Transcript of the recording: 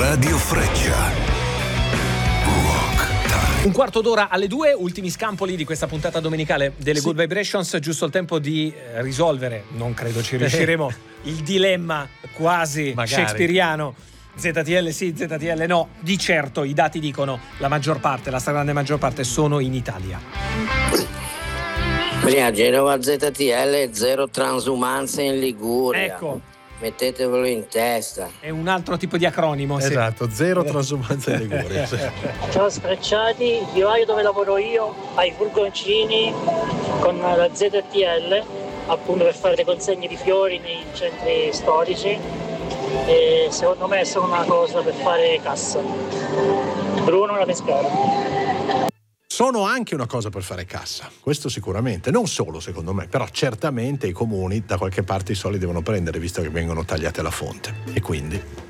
Radio Freccia. Un quarto d'ora alle 2, ultimi scampoli di questa puntata domenicale delle Good Vibrations, giusto il tempo di risolvere, non credo ci riusciremo, il dilemma quasi shakespeariano. ZTL sì, ZTL no. Di certo i dati dicono la stragrande maggior parte sono in Italia. Prima Genova ZTL, zero transumanze in Liguria. Ecco. Mettetevelo in testa. È un altro tipo di acronimo. Esatto, zero transumanza in Liguria. Ciao Sfrecciati, il vivaio dove lavoro io ha i furgoncini con la ZTL, appunto per fare le consegne di fiori nei centri storici, e secondo me è solo una cosa per fare cassa. Bruno La Pescara. Sono anche una cosa per fare cassa, questo sicuramente, non solo secondo me, però certamente i comuni da qualche parte i soldi devono prendere visto che vengono tagliati alla fonte e quindi